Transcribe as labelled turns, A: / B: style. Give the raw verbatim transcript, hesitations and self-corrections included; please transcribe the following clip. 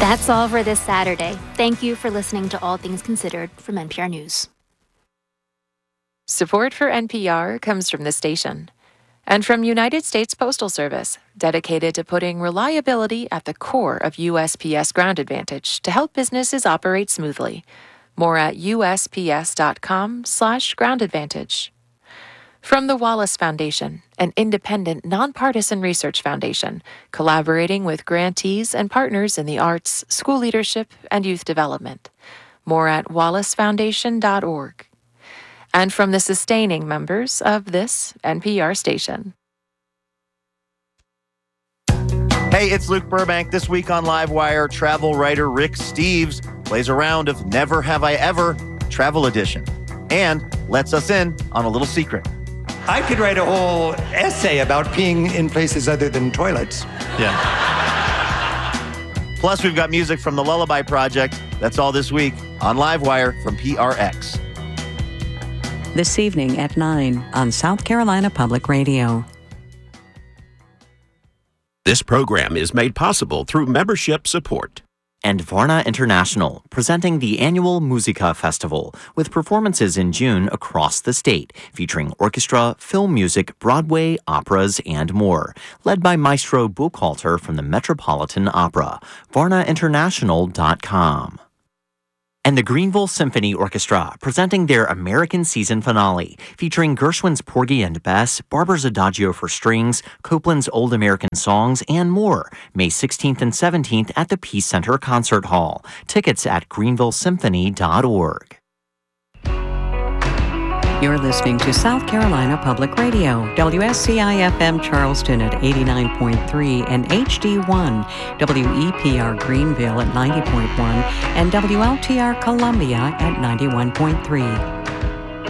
A: That's all for this Saturday. Thank you for listening to All Things Considered from N P R News.
B: Support for N P R comes from the station and from United States Postal Service, dedicated to putting reliability at the core of U S P S Ground Advantage to help businesses operate smoothly. More at U S P S dot com slash ground advantage. From the Wallace Foundation, an independent, nonpartisan research foundation, collaborating with grantees and partners in the arts, school leadership, and youth development. More at wallace foundation dot org. And from the sustaining members of this N P R station.
C: Hey, it's Luke Burbank. This week on Livewire, travel writer Rick Steves plays a round of Never Have I Ever Travel Edition and lets us in on a little secret.
D: I could write a whole essay about peeing in places other than toilets.
C: Yeah. Plus, we've got music from the Lullaby Project. That's all this week on Livewire from P R X.
E: This evening at nine on South Carolina Public Radio.
F: This program is made possible through membership support.
G: And Varna International, presenting the annual Musica Festival with performances in June across the state, featuring orchestra, film music, Broadway, operas, and more. Led by Maestro Buchhalter from the Metropolitan Opera. varna international dot com. And the Greenville Symphony Orchestra, presenting their American season finale, featuring Gershwin's Porgy and Bess, Barber's Adagio for Strings, Copland's Old American Songs, and more, May sixteenth and seventeenth at the Peace Center Concert Hall. Tickets at greenville symphony dot org.
E: You're listening to South Carolina Public Radio, W S C I F M Charleston at eighty-nine point three and H D one, W E P R Greenville at ninety point one, and W L T R Columbia at ninety-one point three.